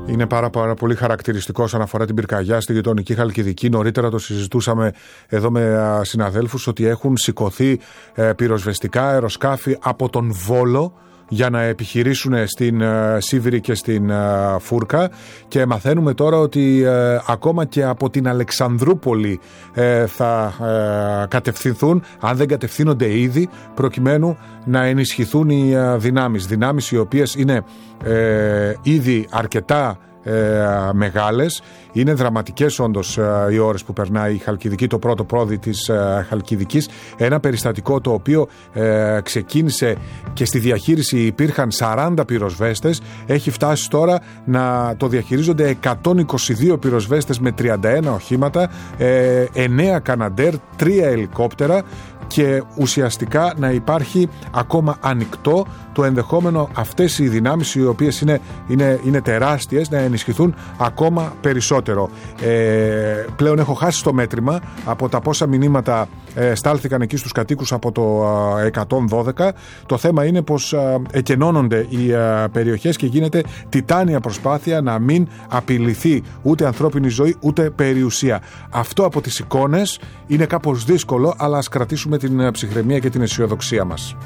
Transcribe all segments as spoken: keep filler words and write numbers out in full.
Είναι πάρα, πάρα πολύ χαρακτηριστικό όσον αφορά την πυρκαγιά στη γειτονική Χαλκιδική. Νωρίτερα το συζητούσαμε εδώ με συναδέλφους ότι έχουν σηκωθεί ε, πυροσβεστικά αεροσκάφη από τον Βόλο για να επιχειρήσουν στην uh, Σίβηρη και στην uh, Φούρκα, και μαθαίνουμε τώρα ότι uh, ακόμα και από την Αλεξανδρούπολη uh, θα uh, κατευθυνθούν, αν δεν κατευθύνονται ήδη, προκειμένου να ενισχυθούν οι uh, δυνάμεις. Δυνάμεις οι οποίες είναι uh, ήδη αρκετά Ε, μεγάλες. Είναι δραματικές όντως ε, οι ώρες που περνάει η Χαλκιδική, το πρώτο πρόδι της ε, Χαλκιδικής. Ένα περιστατικό το οποίο ε, ξεκίνησε και στη διαχείριση υπήρχαν σαράντα πυροσβέστες. Έχει φτάσει τώρα να το διαχειρίζονται εκατόν είκοσι δύο πυροσβέστες με τριάντα ένα οχήματα, ε, εννέα Καναντέρ, τρία ελικόπτερα, και ουσιαστικά να υπάρχει ακόμα ανοιχτό το ενδεχόμενο αυτές οι δυνάμεις, οι οποίες είναι, είναι, είναι τεράστιες, να ενισχυθούν ακόμα περισσότερο. Ε, πλέον έχω χάσει το μέτρημα από τα πόσα μηνύματα ε, στάλθηκαν εκεί στους κατοίκους από το ε, εκατόν δώδεκα. Το θέμα είναι πως ε, εκενώνονται οι ε, περιοχές και γίνεται τιτάνια προσπάθεια να μην απειληθεί ούτε ανθρώπινη ζωή ούτε περιουσία. Αυτό από τις εικόνες είναι κάπως δύσκολο, αλλά ας κρατήσουμε την ψυχραιμία και την αισιοδοξία μας.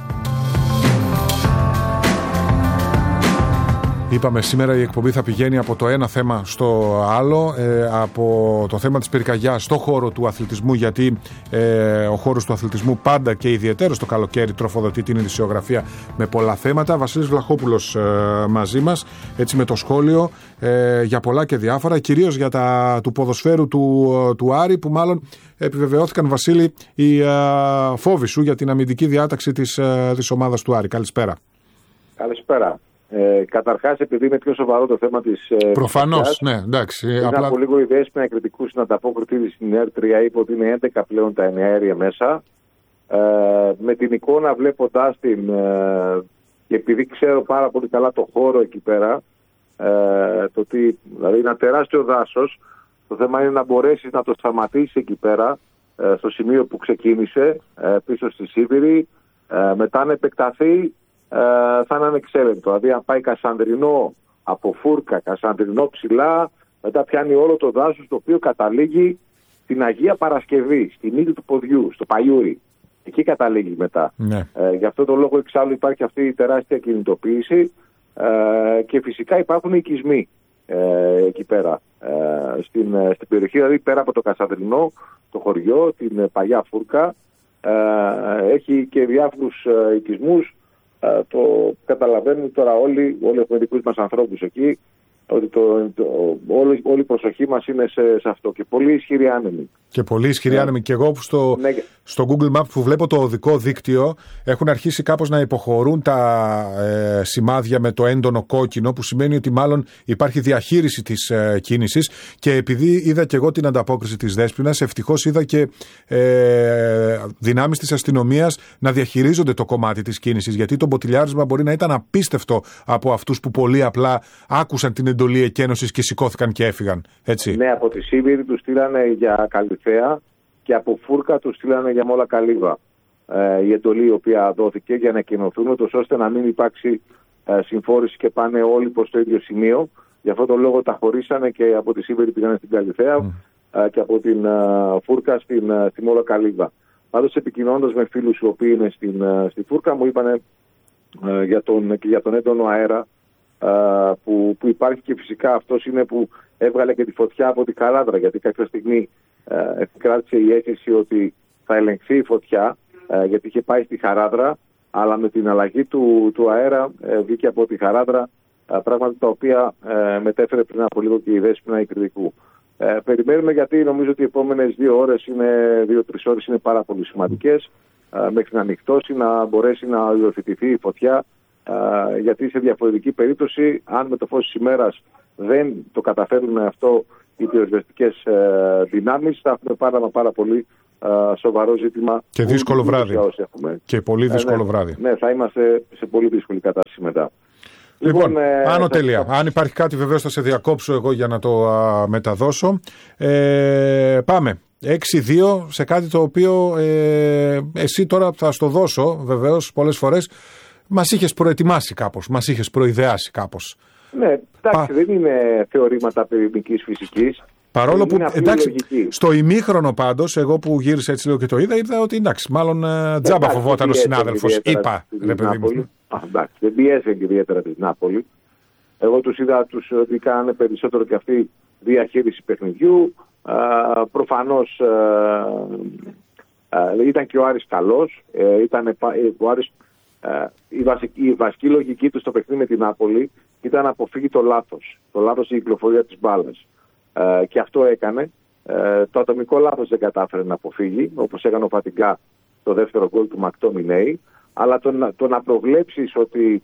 Είπαμε σήμερα η εκπομπή θα πηγαίνει από το ένα θέμα στο άλλο, ε, από το θέμα της πυρκαγιάς στο χώρο του αθλητισμού, γιατί ε, ο χώρος του αθλητισμού πάντα και ιδιαιτέρως το καλοκαίρι τροφοδοτεί την ειδησιογραφία με πολλά θέματα. Βασίλης Βλαχόπουλος ε, μαζί μας, έτσι με το σχόλιο ε, για πολλά και διάφορα, κυρίως για τα του ποδοσφαίρου του, του Άρη, που μάλλον επιβεβαιώθηκαν, Βασίλη, οι ε, φόβοι σου για την αμυντική διάταξη της, ε, της ομάδας του Άρη. Καλησπέρα. Καλησπέρα. Ε, καταρχάς, επειδή είναι πιο σοβαρό το θέμα της. Προφανώς, ναι, εντάξει. Πριν απλά... από λίγο η Δέσποινα κριτικού στην ανταπόκριση στην ΕΡ τρία είπε ότι είναι έντεκα πλέον τα εννέα μέσα. Ε, με την εικόνα, βλέποντας την. Ε, και επειδή ξέρω πάρα πολύ καλά το χώρο εκεί πέρα, ε, το ότι δηλαδή είναι ένα τεράστιο δάσος. Το θέμα είναι να μπορέσεις να το σταματήσεις εκεί πέρα, ε, στο σημείο που ξεκίνησε, ε, πίσω στη Σίβηρη, ε, μετά να επεκταθεί. Uh, θα είναι ανεξέλεγκτο. Δηλαδή, αν πάει Κασανδρινό από Φούρκα, Κασανδρινό ψηλά, μετά πιάνει όλο το δάσος, το οποίο καταλήγει στην Αγία Παρασκευή, στη μύτη του ποδιού, στο Παϊούρι. Εκεί καταλήγει μετά. Ναι. Uh, γι' αυτό το λόγο, εξάλλου, υπάρχει αυτή η τεράστια κινητοποίηση uh, και φυσικά υπάρχουν οικισμοί uh, εκεί πέρα. Uh, στην, uh, στην περιοχή, δηλαδή πέρα από το Κασανδρινό, το χωριό, την uh, παλιά Φούρκα, uh, έχει και διάφορους uh, οικισμούς. Uh, το καταλαβαίνουν τώρα όλοι, όλοι έχουμε δικούς μας ανθρώπους εκεί, ότι το, το, όλη, όλη η προσοχή μας είναι σε, σε αυτό. Και πολύ ισχυρή άνεμη. Και πολύ ισχυρή yeah. άνεμη. Και εγώ που στο, ναι. στο Google Maps που βλέπω το οδικό δίκτυο, έχουν αρχίσει κάπως να υποχωρούν τα ε, σημάδια με το έντονο κόκκινο, που σημαίνει ότι μάλλον υπάρχει διαχείριση της ε, κίνησης. Και επειδή είδα και εγώ την ανταπόκριση της Δέσποινας, ευτυχώς είδα και ε, δυνάμεις της αστυνομίας να διαχειρίζονται το κομμάτι της κίνησης. Γιατί το μποτιλιάρισμα μπορεί να ήταν απίστευτο από αυτούς που πολύ απλά άκουσαν την εντολή εκένωσης και σηκώθηκαν και έφυγαν. Έτσι. Ναι, από τη Σίβηρη του στείλανε για Καλυθέα και από Φούρκα του στείλανε για Μόλα Καλύβα. Ε, η εντολή η οποία δόθηκε για να εκενωθούν, ώστε να μην υπάρξει ε, συμφόρηση και πάνε όλοι προς το ίδιο σημείο. Γι' αυτό το λόγο τα χωρίσανε και από τη Σίβηρη πήγανε στην Καλυθέα mm. ε, και από την ε, Φούρκα στην, ε, στη Μόλα Καλύβα. Πάντως, επικοινωνώντας με φίλους οι οποίοι είναι στην, ε, στη Φούρκα, μου είπανε ε, για, τον, και για τον έντονο αέρα Uh, που, που υπάρχει, και φυσικά αυτός είναι που έβγαλε και τη φωτιά από τη Χαράδρα, γιατί κάποια στιγμή uh, κράτησε η αίσθηση ότι θα ελεγχθεί η φωτιά, uh, γιατί είχε πάει στη Χαράδρα, αλλά με την αλλαγή του, του αέρα uh, βγήκε από τη Χαράδρα uh, πράγματα τα οποία uh, μετέφερε πριν από λίγο και η Δέσποινα η κριτικού. Uh, περιμένουμε, γιατί νομίζω ότι οι επόμενες δύο ώρες, είναι, δύο-τρεις ώρες είναι πάρα πολύ σημαντικές, uh, μέχρι να ανοιχτώσει, να μπορέσει να υιοθετηθεί η φωτιά. Uh, γιατί σε διαφορετική περίπτωση, αν με το φως της ημέρας δεν το καταφέρουν αυτό οι πυροσβεστικές uh, δυνάμεις, θα έχουμε πάρα, πάρα πολύ uh, σοβαρό ζήτημα. Και δύσκολο βράδυ. Και πολύ δύσκολο uh, ναι, βράδυ. Ναι, θα είμαστε σε πολύ δύσκολη κατάσταση μετά. Λοιπόν, λοιπόν ε, άνω τέλεια. Θα... Αν υπάρχει κάτι, βεβαίως θα σε διακόψω εγώ για να το α, μεταδώσω. Ε, πάμε. έξι δύο σε κάτι το οποίο ε, εσύ τώρα θα στο δώσω, βεβαίως, πολλές φορές. Μας είχες προετοιμάσει κάπως, μας είχες προειδεάσει κάπως. Ναι, εντάξει, δεν είναι θεωρήματα πυρηνικής φυσικής. Παρόλο που, εντάξει, στο ημίχρονο πάντως, εγώ που γύρισα έτσι λίγο και το είδα, είδα ότι εντάξει, μάλλον ε, τζάμπα εντάξει, φοβόταν ο συνάδελφος. Είπα, ρε παιδί μου. Εντάξει, δεν πιέζε και ιδιαίτερα τη Νάπολη. Εγώ τους είδα τους ότι κάνανε περισσότερο και αυτή διαχείριση παιχνιδιού. Α, προφανώς α, α, ήταν και ο Άρης καλός. Ε, ήταν, ο Άρης, α, η, βασική, η βασική λογική του στο παιχνίδι με την Νάπολη ήταν να αποφύγει το λάθος. Το λάθος στην κυκλοφορία της μπάλας. Uh, και αυτό έκανε. Uh, το ατομικό λάθος δεν κατάφερε να αποφύγει, όπως έκανε ο Φατιγκά το δεύτερο γκολ του Μακτόμινέη. Αλλά το, το να προβλέψεις ότι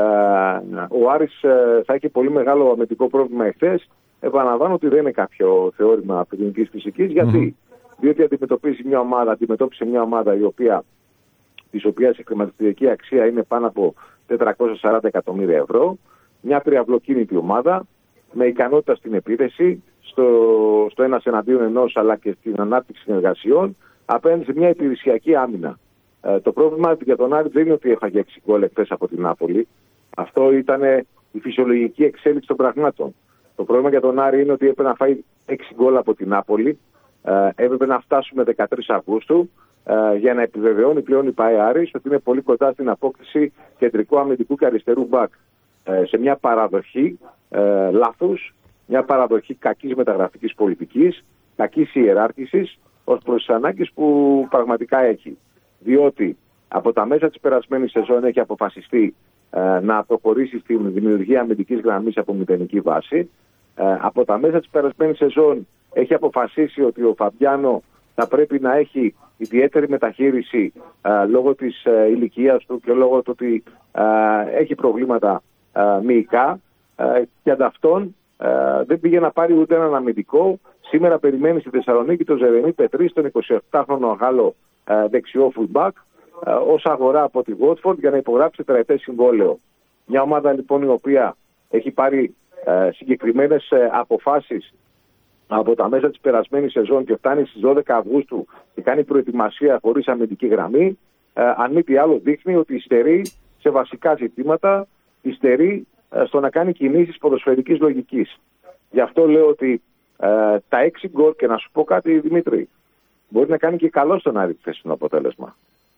uh, ο Άρης uh, θα έχει πολύ μεγάλο αμυντικό πρόβλημα εχθές, επαναλαμβάνω ότι δεν είναι κάποιο θεώρημα πυρηνικής φυσικής. Γιατί? Mm-hmm. Διότι αντιμετωπίζει μια ομάδα, αντιμετώπισε μια ομάδα η οποία, της οποίας η χρηματιστηριακή αξία είναι πάνω από τετρακόσια σαράντα εκατομμύρια ευρώ, μια τριαυλοκίνητη ομάδα με ικανότητα στην επίθεση, στο, στο ένας εναντίον ενός, αλλά και στην ανάπτυξη συνεργασιών, απέναντι σε μια υπηρεσιακή άμυνα. Ε, το πρόβλημα για τον Άρη δεν είναι ότι έφαγε έξι γκολ εχθές από την Νάπολη. Αυτό ήταν η φυσιολογική εξέλιξη των πραγμάτων. Το πρόβλημα για τον Άρη είναι ότι έπρεπε να φάει έξι γκολ από την Νάπολη. Ε, έπρεπε να φτάσουμε δεκατρείς Αυγούστου ε, για να επιβεβαιώνει πλέον η ΠΑΕ Άρης ότι είναι πολύ κοντά στην απόκτηση κεντρικού αμυντικού και αριστερού μπακ. Ε, σε μια παραδοχή ε, λάθους, μια παραδοχή κακής μεταγραφικής πολιτικής, κακής ιεράρχησης, ως προς τις ανάγκες που πραγματικά έχει. Διότι από τα μέσα της περασμένης σεζόν έχει αποφασιστεί ε, να προχωρήσει στην δημιουργία αμυντικής γραμμής από μηδενική βάση. Ε, από τα μέσα της περασμένης σεζόν έχει αποφασίσει ότι ο Φαμπιάνο θα πρέπει να έχει ιδιαίτερη μεταχείριση ε, λόγω της ε, ηλικίας του και λόγω του ότι ε, έχει προβλήματα ε, μυϊκά ε, και ανταυτόν ε, δεν πήγε να πάρει ούτε έναν αμυντικό. Σήμερα περιμένει στη Θεσσαλονίκη τον Ζερεμί Πετρί, τον εικοσιεπτάχρονο Γάλλο ε, δεξιό fullback, ε, ως αγορά από τη Watford για να υπογράψει τετραετές συμβόλαιο. Μια ομάδα λοιπόν η οποία έχει πάρει ε, συγκεκριμένες ε, αποφάσεις από τα μέσα της περασμένης σεζόν και φτάνει στις δώδεκα Αυγούστου και κάνει προετοιμασία χωρίς αμυντική γραμμή, ε, αν μη τι άλλο δείχνει ότι υστερεί σε βασικά ζητήματα, υστερεί ε, στο να κάνει κινήσεις ποδοσφαιρικής λογικής. Γι' αυτό λέω ότι ε, τα έξι γκολ, και να σου πω κάτι Δημήτρη, μπορεί να κάνει και καλό στον Άρη χθεσινό αποτέλεσμα.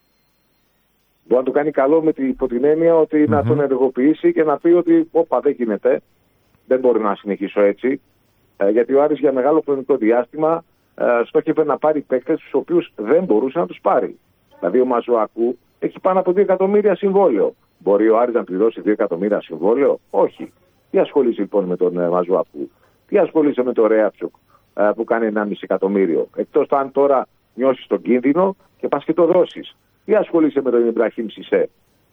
Μπορεί να το κάνει καλό με την, υπό την έννοια ότι mm-hmm. να τον ενεργοποιήσει και να πει ότι όπα δεν γίνεται, δεν μπορεί να συνεχίσω έτσι. Ε, γιατί ο Άρης για μεγάλο χρονικό διάστημα ε, στόχευε να πάρει παίκτες τους οποίους δεν μπορούσε να τους πάρει. Δηλαδή ο Μαζουακού έχει πάνω από δύο εκατομμύρια συμβόλαιο. Μπορεί ο Άρης να πληρώσει δύο εκατομμύρια συμβόλαιο? Όχι. Τι ασχολείσαι λοιπόν με τον ε, Μαζουακού? Τι ασχολείσαι με τον Ρέατσοκ ε, που κάνει ενάμιση εκατομμύριο? Εκτός αν τώρα νιώσεις τον κίνδυνο και πας και το δώσεις. Τι ασχολείσαι με τον Ιμπραχήμ Σισέ?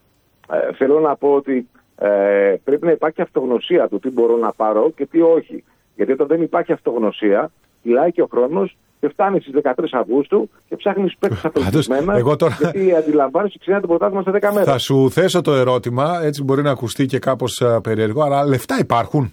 Ε, θέλω να πω ότι ε, πρέπει να υπάρχει αυτογνωσία του τι μπορώ να πάρω και τι όχι. Γιατί όταν δεν υπάρχει αυτογνωσία, κυλάει και ο χρόνος και φτάνει στις δεκατρείς Αυγούστου και ψάχνεις παίκτες απελπισμένα. Τώρα... Γιατί αντιλαμβάνεσαι ότι ξεκινάει το πρωτάθλημα σε δέκα μέρες. Θα σου θέσω το ερώτημα, έτσι μπορεί να ακουστεί και κάπως uh, περίεργο, αλλά λεφτά υπάρχουν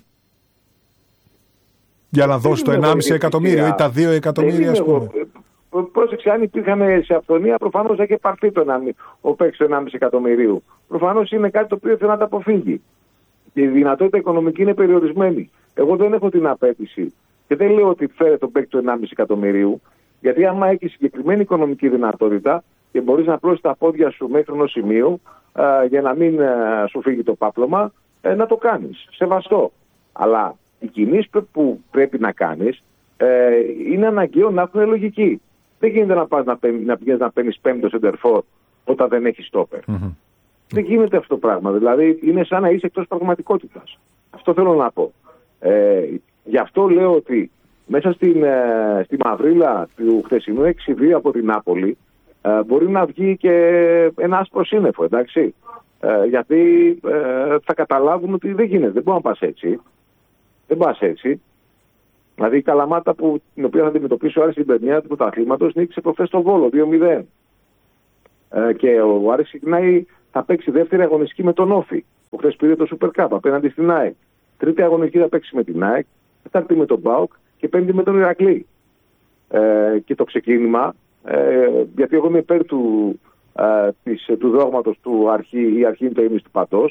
για να δώσει το ενάμιση εκατομμύριο ή τα δύο εκατομμύρια, ας πούμε? Πρόσεξε, αν υπήρχαν σε αυθονία, προφανώς θα είχε πάρθει το ο παίκτης του ενάμιση εκατομμυρίου. Προφανώς είναι κάτι το οποίο θέλει να τα αποφύγει. Και η δυνατότητα οικονομική είναι περιορισμένη. Εγώ δεν έχω την απέτηση και δεν λέω ότι φέρε τον παίκτη του ενάμιση εκατομμυρίου, γιατί άμα έχει συγκεκριμένη οικονομική δυνατότητα και μπορείς να πλώσεις τα πόδια σου μέχρι ενός σημείου α, για να μην α, σου φύγει το πάπλωμα, ε, να το κάνεις. Σεβαστό. Αλλά οι κινήσεις που πρέπει να κάνεις ε, είναι αναγκαίο να έχουν λογική. Δεν γίνεται να πας να, να πηγαίνεις να παίρνεις πέμπτο σεντερφόρ όταν δεν έχεις στόπερ. Mm-hmm. Δεν γίνεται αυτό το πράγμα. Δηλαδή είναι σαν να είσαι εκτός πραγματικότητας. Αυτό θέλω να πω. Ε, γι' αυτό λέω ότι μέσα στην, ε, στη μαυρίλα του χθεσινού έξι δύο από την Νάπολη ε, μπορεί να βγει και ένα άσπρο σύννεφο, εντάξει. Ε, γιατί ε, θα καταλάβουν ότι δεν γίνεται. Δεν μπορεί να πας έτσι. Δεν πας έτσι. Δηλαδή η Καλαμάτα που, την οποία θα αντιμετωπίσει ο Άρης στην περνιά του πρωταθλήματος νίκησε προχθές στο Βόλο δύο μηδέν. Ε, και ο Άρης ξεκινάει, θα παίξει δεύτερη αγωνιστική με τον Όφη που χθες πήρε το Super Cup απέναντι στην ΑΕΚ. Τρίτη αγωνιστική θα παίξει με την ΑΕΚ, τέταρτη με τον ΠΑΟΚ και πέμπτη με τον Ηρακλή. Ε, και το ξεκίνημα, ε, γιατί εγώ είμαι υπέρ του, ε, της, του δόγματος του αρχή, η αρχή είναι το ίμιση του πατός,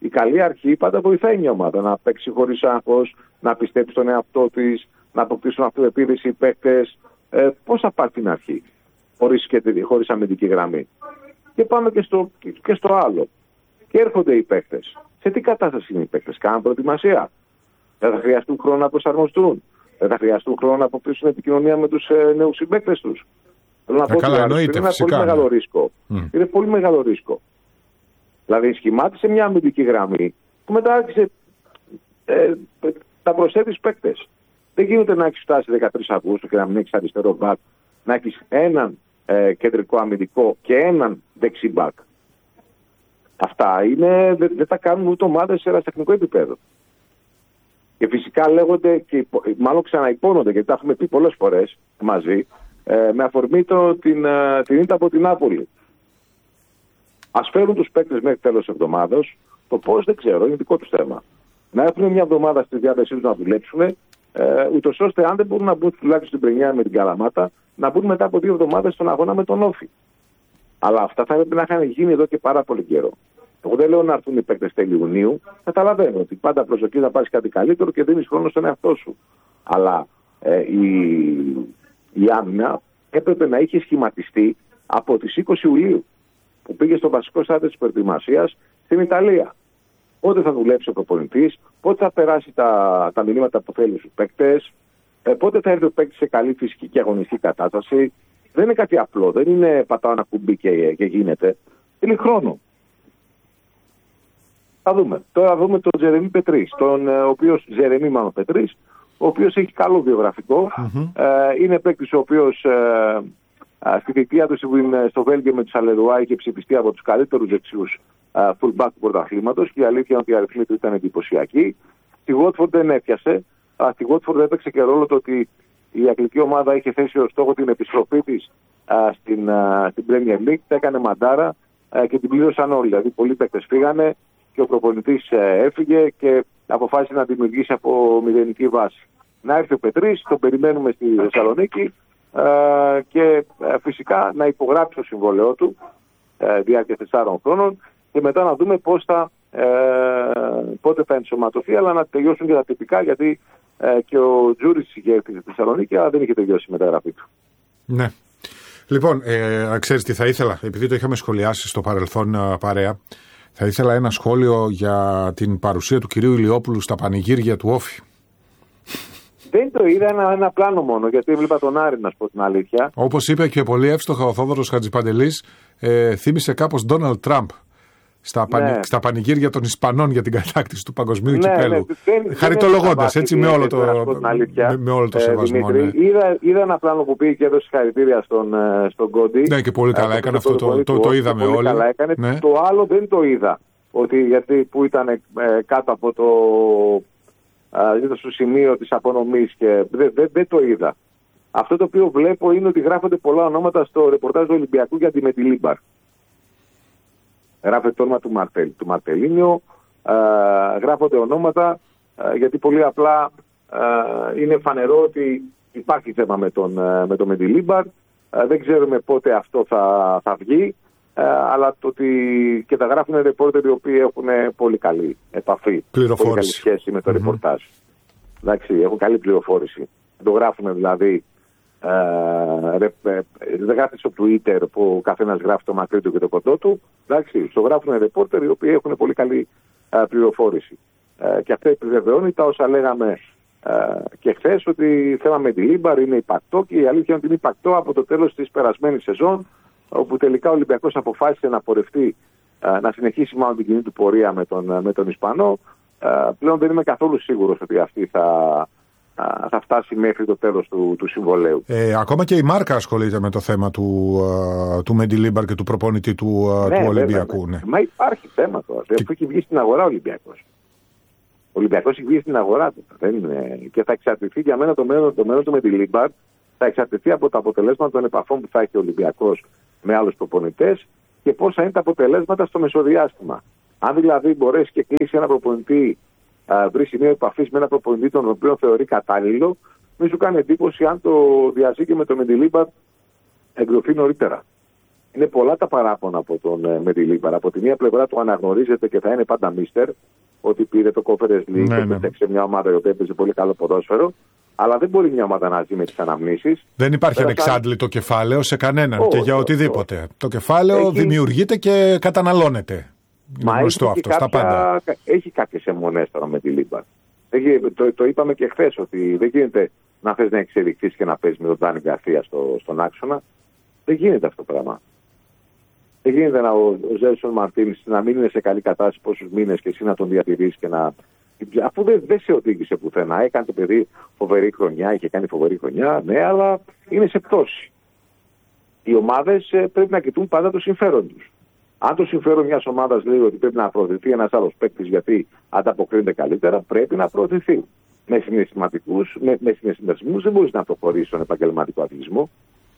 η καλή αρχή πάντα βοηθάει μια ομάδα να παίξει χωρίς άγχος, να πιστέψει στον εαυτό της, να αποκτήσουν αυτοεπίθεση οι παίκτες. Ε, πώς θα πάρει την αρχή, χωρίς, χωρίς αμυντική γραμμή. Και πάμε και στο, και στο άλλο. Και έρχονται οι παίκτες. Σε τι κατάσταση είναι οι παίκτες? Κάνουν προετοιμασία. Δεν θα χρειαστούν χρόνο να προσαρμοστούν. Δεν θα χρειαστούν χρόνο να αποκτήσουν επικοινωνία με τους ε, νέους συμπαίκτες τους. Θέλω να πω ότι είναι ένα πολύ μεγάλο ρίσκο. Mm. Είναι πολύ μεγάλο ρίσκο. Δηλαδή σχημάτισε μια αμυντική γραμμή που μετά άρχισε ε, τα προσθέτεις παίκτες. Δεν γίνεται να έχεις φτάσει δεκατρείς Αυγούστου και να μην έχεις αριστερό μπακ, να έχεις έναν ε, κεντρικό αμυντικό και έναν δεξί μπακ. Αυτά είναι, δεν, δεν τα κάνουν ούτε ομάδες σε ερασιτεχνικό επίπεδο. Και φυσικά λέγονται, και μάλλον ξαναυπώνονται, γιατί τα έχουμε πει πολλές φορές μαζί, ε, με αφορμή το, την, ε, την ήττα από την Νάπολη. Ας φέρουν τους παίκτες μέχρι τέλος εβδομάδος, το πώς δεν ξέρω, είναι δικό τους θέμα. Να έχουν μια εβδομάδα στη διάθεσή τους να δουλέψουν, ε, ούτως ώστε αν δεν μπορούν να μπουν τουλάχιστον στην πρεμιέρα με την Καλαμάτα, να μπουν μετά από δύο εβδομάδες στον αγώνα με τον Όφη. Αλλά αυτά θα έπρεπε να είχαν γίνει εδώ και πάρα πολύ καιρό. Εγώ δεν λέω να έρθουν οι παίκτες τέλη Ιουνίου. Καταλαβαίνω ότι πάντα προσδοκείς να πάρεις κάτι καλύτερο και δίνεις χρόνο στον εαυτό σου. Αλλά ε, η, η άμυνα έπρεπε να είχε σχηματιστεί από τις είκοσι Ιουλίου, που πήγε στο βασικό στάδιο της προετοιμασίας στην Ιταλία. Πότε θα δουλέψει ο προπονητής, πότε θα περάσει τα, τα μηνύματα που θέλουν στους παίκτες, ε, πότε θα έρθει ο παίκτης σε καλή φυσική και αγωνιστική κατάσταση. Δεν είναι κάτι απλό, δεν είναι πατάω ένα κουμπί και, και γίνεται. Είναι χρόνο. Θα δούμε. Τώρα δούμε τον Τζερεμί Πετρίς, τον ε, οποίος, Τζερεμί μάλλον Πετρίς, ο οποίος έχει καλό βιογραφικό. Mm-hmm. Ε, είναι παίκτης ο οποίος ε, ε, στη θητεία του στο Βέλγιο με τους Αλερουά είχε ψηφιστεί από τους καλύτερους δεξιούς ε, fullback του πρωταθλήματος και η αλήθεια είναι ότι η αριθμή του ήταν εντυπωσιακή. Στη Watford δεν έπιασε. Α, στη Watford έπαιξε και ρόλο το ότι η αγγλική ομάδα είχε θέσει ως στόχο την επιστροφή της α, στην, α, στην Premier League, τα έκανε μαντάρα α, και την πλήρωσαν όλοι. Δηλαδή πολλοί παίκτες φύγανε και ο προπονητής έφυγε και αποφάσισε να δημιουργήσει από μηδενική βάση. Να έρθει ο Πετρίς, τον περιμένουμε στη Θεσσαλονίκη α, και α, φυσικά να υπογράψει το συμβόλαιό του α, διάρκεια τεσσάρων χρόνων και μετά να δούμε πώς θα, ε, πότε θα ενσωματωθεί, αλλά να τελειώσουν και τα τυπικά, γιατί ε, και ο Τζούρις είχε έρθει στη Θεσσαλονίκη, αλλά δεν είχε τελειώσει η μεταγραφή του. Ναι. Λοιπόν, ε, ξέρεις τι θα ήθελα, επειδή το είχαμε σχολιάσει στο παρελθόν παρέα, θα ήθελα ένα σχόλιο για την παρουσία του κυρίου Ηλιόπουλου στα πανηγύρια του Όφη. Δεν το είδα, ένα, ένα πλάνο μόνο, γιατί έβλεπα τον Άρη, να σου πω την αλήθεια. Όπως είπε και πολύ εύστοχα ο Θόδωρος Χατζηπαντελής, ε, θύμισε κάπως Ντόναλντ Τραμπ στα, ναι. πανη, στα πανηγύρια των Ισπανών για την κατάκτηση του παγκοσμίου ναι, κυπέλου. Ναι, χαριτολογώντας, έτσι, με όλο το, με, με όλο το ε, σεβασμό. Δημήτρη, ναι. είδα, είδα ένα πλάνο που πήγε και έδωσε συγχαρητήρια στον, στον Κόντι. Ναι, και πολύ καλά ε, έκανε αυτό, το, το, το, το είδαμε όλοι. Καλά έκανε. Ναι. Το άλλο δεν το είδα, ότι, γιατί που ήταν ε, κάτω από το... Uh, στο σημείο της απονομής και δεν δε, δε το είδα. Αυτό το οποίο βλέπω είναι ότι γράφονται πολλά ονόματα στο ρεπορτάζ του Ολυμπιακού για τη Μεντιλίμπαρ. Γράφεται το όνομα του, Μαρτελ, του Μαρτελίνιο, uh, γράφονται ονόματα uh, γιατί πολύ απλά uh, είναι φανερό ότι υπάρχει θέμα με τον, uh, με το Μεντιλίμπαρ. Uh, δεν ξέρουμε πότε αυτό θα, θα βγει. Uh, αλλά το ότι και τα γράφουν ρεπόρτερ οι οποίοι έχουν πολύ καλή επαφή, πολύ καλή σχέση με το mm-hmm. ρεπορτάζ. Εντάξει, έχουν καλή πληροφόρηση. Το γράφουν δηλαδή, uh, ρε, ε, δεν γράφει στο Twitter που ο καθένας γράφει το μακρύ του και το κοντό του. Εντάξει, το γράφουν ρεπόρτερ οι οποίοι έχουν πολύ καλή uh, πληροφόρηση. Uh, και αυτό επιβεβαιώνει τα όσα λέγαμε uh, και χθες, ότι θέμα με τη Λίμπαρ είναι υπαρκτό και η αλήθεια είναι ότι είναι υπαρκτό από το τέλος της περασμένης σεζόν, όπου τελικά ο Ολυμπιακός αποφάσισε να πορευτεί, να συνεχίσει μάλλον την κοινή του πορεία με τον, με τον Ισπανό. Πλέον δεν είμαι καθόλου σίγουρος ότι αυτή θα, θα φτάσει μέχρι το τέλος του, του συμβολέου. Ε, ακόμα και η Μάρκα ασχολείται με το θέμα του, του Μεντιλίμπαρ και του προπονητή του, ναι, του Ολυμπιακού. Ναι. Μα υπάρχει θέμα τώρα. Και... αφού έχει βγει στην αγορά ο Ολυμπιακός. Ο Ολυμπιακός έχει βγει στην αγορά του. Δεν είναι... Και θα εξαρτηθεί για μένα το μέλλον, το μέλλον του Μεντιλίμπαρ. Θα εξαρτηθεί από τα αποτελέσματα των επαφών που θα έχει ο Ολυμπιακός με άλλους προπονητές και πόσα είναι τα αποτελέσματα στο μεσοδιάστημα. Αν δηλαδή μπορέσει και κλείσει ένα προπονητή, α, βρει σημείο επαφής με ένα προπονητή τον οποίο θεωρεί κατάλληλο, μη σου κάνει εντύπωση αν το διαζύγιο με το Μεντιλίμπαρ εκδοθεί νωρίτερα. είναι πολλά τα παράπονα από τον ε, Μεντιλίμπαρ. Από τη μία πλευρά του αναγνωρίζεται και θα είναι πάντα μίστερ, ότι πήρε το Conference League ναι, και ναι. έπαιξε μια ομάδα η οποία έπαιζε πολύ καλό ποδόσφαιρο. Αλλά δεν μπορεί μια ομάδα να ζει με τις αναμνήσεις. Δεν υπάρχει Πέρασαν... ανεξάντλητο κεφάλαιο σε κανέναν όχι, και για οτιδήποτε. Όχι. Το κεφάλαιο έχει... δημιουργείται και καταναλώνεται. Μα είναι γνωστό αυτό κάποια... στα πάντα. Έχει κάποιες αιμονές τώρα με τη Λίμπαρ. Το, το είπαμε και χθες ότι δεν γίνεται να θες να εξελιχθείς και να παίζεις με τον Ντάνι Γκαρσία στο, στον άξονα. Δεν γίνεται αυτό το πράγμα. Δεν γίνεται να, ο, ο Ζέλσον Μαρτίνς να μην είναι σε καλή κατάσταση πόσους μήνες και εσύ να τον διατηρείς και να. Αφού δεν, δεν σε οδήγησε πουθενά. Έκανε το παιδί φοβερή χρονιά, είχε κάνει φοβερή χρονιά, ναι, αλλά είναι σε πτώση. Οι ομάδες πρέπει να κοιτούν πάντα το συμφέρον τους. Αν το συμφέρον μιας ομάδας λέει ότι πρέπει να προωθηθεί ένας άλλος παίκτης γιατί ανταποκρίνεται καλύτερα, πρέπει να προωθηθεί. Με συναισθηματικούς, με, με συναισθηματισμούς δεν μπορείς να προχωρήσεις στον επαγγελματικό αθλητισμό.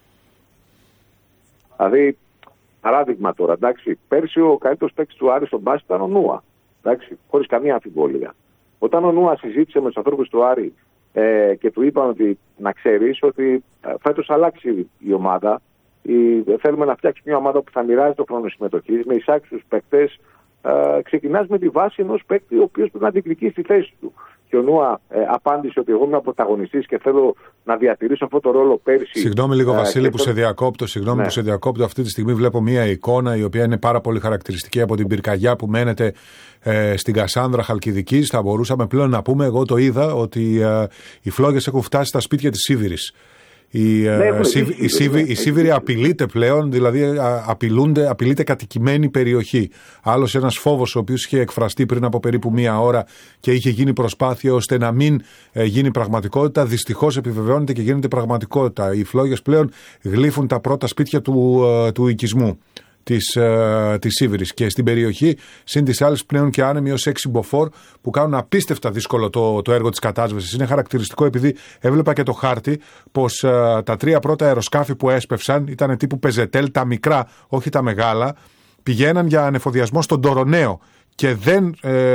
Δηλαδή, παράδειγμα τώρα, εντάξει, πέρσι ο καλύτερος παίκτης του Άρη στον μπάσκετ ήταν ο Νούα. Εντάξει, χωρίς καμία αμφιβολία. Όταν ο Νούα συζήτησε με τους ανθρώπους του Άρη ε, και του είπαν ότι να ξέρεις ότι ε, φέτος αλλάξει η ομάδα, η, θέλουμε να φτιάξουμε μια ομάδα που θα μοιράζει το χρόνο συμμετοχής με εισάξιους παίκτες. Ε, ξεκινάς με τη βάση ενός παίκτη ο οποίος πρέπει να διεκδικήσει τη θέση του. Και ο Νούα ε, απάντησε ότι εγώ είμαι πρωταγωνιστής και θέλω να διατηρήσω αυτό το ρόλο πέρσι. Συγγνώμη λίγο, ε, Βασίλη, που το... σε διακόπτω. Συγγνώμη ναι. που σε διακόπτω. Αυτή τη στιγμή βλέπω μία εικόνα η οποία είναι πάρα πολύ χαρακτηριστική από την πυρκαγιά που μένεται ε, στην Κασάνδρα Χαλκιδικής. Θα μπορούσαμε πλέον να πούμε, εγώ το είδα, ότι ε, οι φλόγες έχουν φτάσει στα σπίτια της Σίβηρης. Η, ναι, ε, η, η, Σίβη, η Σίβηρη απειλείται πλέον, δηλαδή απειλούνται, απειλείται κατοικημένη περιοχή. Άλλος ένας φόβος ο οποίος είχε εκφραστεί πριν από περίπου μία ώρα και είχε γίνει προσπάθεια ώστε να μην ε, γίνει πραγματικότητα, δυστυχώς επιβεβαιώνεται και γίνεται πραγματικότητα. Οι φλόγες πλέον γλύφουν τα πρώτα σπίτια του, ε, του οικισμού της, ε, της Σίβηρης και στην περιοχή συν τις άλλες πλέον και άνεμοι ως έξι μποφόρ που κάνουν απίστευτα δύσκολο το, το έργο της κατάσβεσης. Είναι χαρακτηριστικό επειδή έβλεπα και το χάρτη πως ε, τα τρία πρώτα αεροσκάφη που έσπευσαν ήταν τύπου πεζετέλ, τα μικρά, όχι τα μεγάλα, πηγαίναν για ανεφοδιασμό στον Τοροναίο και δεν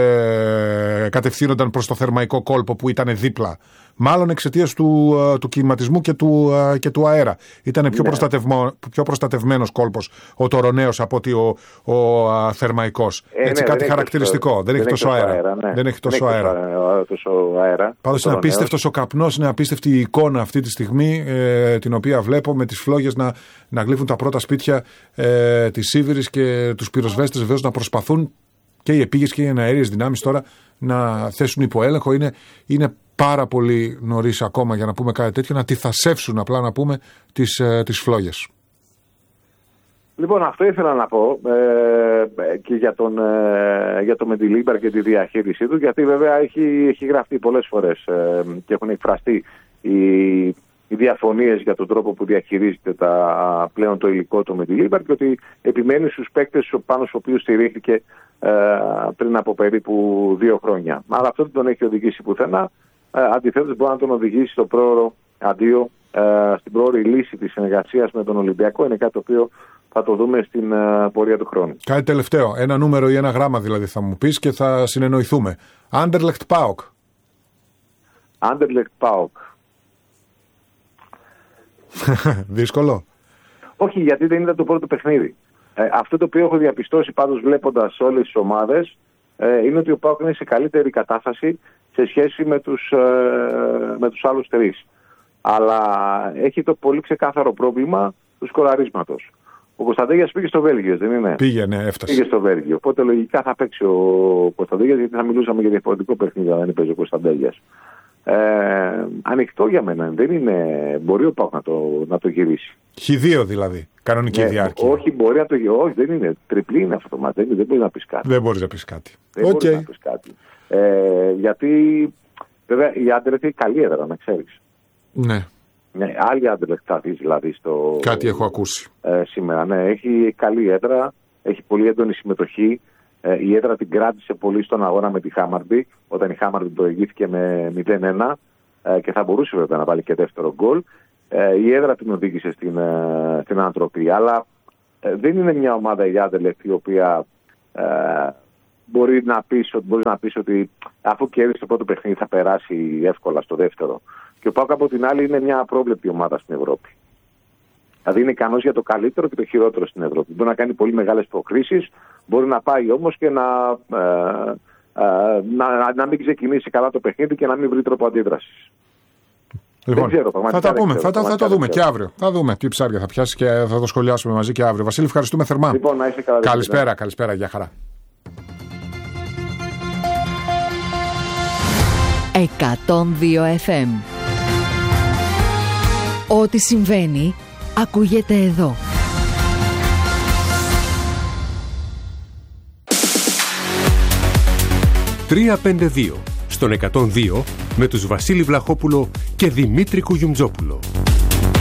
ε, κατευθύνονταν προς το θερμαϊκό κόλπο που ήταν δίπλα. Μάλλον εξαιτίας του, του κλιματισμού και του, και του αέρα. Ήταν πιο, ναι. πιο προστατευμένος κόλπος ο Τοροναίος από ότι ο, ο, ο θερμαϊκός. Ε, Έτσι, ναι, κάτι δεν χαρακτηριστικό. Έχει δεν, δεν έχει τόσο αέρα. αέρα ναι. Δεν έχει τόσο δεν αέρα. Τόσο αέρα. Πάντως είναι απίστευτος ο καπνός, είναι απίστευτη η εικόνα αυτή τη στιγμή ε, την οποία βλέπω με τις φλόγες να, να γλύφουν τα πρώτα σπίτια ε, της Σίβηρης και τους πυροσβέστες βεβαίως να προσπαθούν και οι επίγειες και οι εναέριες δυνάμεις τώρα να θέσουν υπό έλεγχο. Είναι, είναι πάρα πολύ νωρίς ακόμα για να πούμε κάτι τέτοιο, να αντιθασεύσουν απλά να πούμε τις, ε, τις φλόγες. Λοιπόν, αυτό ήθελα να πω ε, και για τον, ε, για τον Μεντιλίμπαρ και τη διαχείρισή του, γιατί βέβαια έχει, έχει γραφτεί πολλές φορές ε, και έχουν εκφραστεί οι, οι διαφωνίες για τον τρόπο που διαχειρίζεται τα, πλέον το υλικό του Μεντιλίμπαρ και ότι επιμένει στους παίκτες πάνω στους οποίους στηρίχθηκε ε, πριν από περίπου δύο χρόνια. Αλλά αυτό δεν τον έχει οδηγήσει πουθενά. Ε, αντιθέτως μπορεί να τον οδηγήσει στο πρόωρο αντίο, ε, στην πρόωρη λύση της συνεργασίας με τον Ολυμπιακό. Είναι κάτι το οποίο θα το δούμε στην ε, πορεία του χρόνου. Κάτι τελευταίο. Ένα νούμερο ή ένα γράμμα δηλαδή θα μου πεις και θα συνεννοηθούμε. Anderlecht ΠΑΟΚ. Anderlecht ΠΑΟΚ. Δύσκολο. Όχι, γιατί δεν ήταν το πρώτο παιχνίδι. Ε, αυτό το οποίο έχω διαπιστώσει πάντως βλέποντας όλες τις ομάδες ε, είναι ότι ο ΠΑΟΚ είναι σε καλύτερη κατάσταση σε σχέση με τους, ε, με τους άλλους τρεις. Αλλά έχει το πολύ ξεκάθαρο πρόβλημα του σκοραρίσματος. Ο Κωνσταντέγιας πήγε στο Βέλγιο, δεν είναι? Πήγε, ναι, έφτασε. Πήγε στο Βέλγιο. Οπότε λογικά θα παίξει ο Κωνσταντέγιας, γιατί θα μιλούσαμε για διαφορετικό παιχνίδι αν δεν παίζει ο Κωνσταντέγιας. Ε, ανοιχτό για μένα. Δεν είναι... Μπορεί ο ΠΑΟΚ να το, να το γυρίσει. χ δύο δηλαδή. Κανονική ναι, διάρκεια. Όχι, μπορεί να το γυρίσει. Όχι, δεν είναι. Τριπλή είναι αυτό το μάτι. Δεν μπορεί να πει κάτι. Δεν μπορεί να πει κάτι. Δεν okay. μπορεί να πει κάτι. Ε, γιατί βέβαια η Anderlecht έχει καλή έδρα, να ξέρει. Ναι. Ναι, άλλη Anderlecht θα δει δηλαδή στο. Κάτι έχω ακούσει. Ε, σήμερα. Ναι, έχει καλή έδρα. Έχει πολύ έντονη συμμετοχή. Ε, η έδρα την κράτησε πολύ στον αγώνα με τη Χάμαρντι, όταν η Χάμαρντι προηγήθηκε με μηδέν ένα ε, και θα μπορούσε βέβαια να βάλει και δεύτερο γκολ. Ε, η έδρα την οδήγησε στην, ε, στην ανατροπή. Αλλά ε, δεν είναι μια ομάδα η Anderlecht η οποία ε, μπορεί να πεις, μπορεί να πεις ότι αφού κέρδισε το πρώτο παιχνίδι θα περάσει εύκολα στο δεύτερο. Και ο ΠΑΟΚ από την άλλη είναι μια απρόβλεπτη ομάδα στην Ευρώπη. Δηλαδή είναι ικανός για το καλύτερο και το χειρότερο στην Ευρώπη. Μπορεί να κάνει πολύ μεγάλες προκρίσεις, μπορεί να πάει όμως και να, ε, ε, να, να μην ξεκινήσει καλά το παιχνίδι και να μην βρει τρόπο αντίδρασης. Λοιπόν, δεν ξέρω, θα τα πούμε, ξέρω, θα, θα το δούμε και αύριο. Θα δούμε τι ψάρια θα πιάσει και θα το σχολιάσουμε μαζί και αύριο. Βασίλη, ευχαριστούμε θερμά. Λοιπόν, να είσαι καλά. Καλησπέρα, καλησπέρα, για χαρά. εκατόν δύο εφ εμ. Ό,τι συμβαίνει ακούγεται εδώ. τριακόσια πενήντα δύο στον εκατόν δύο με τους Βασίλη Βλαχόπουλο και Δημήτρη Κουγιουμτζόπουλο.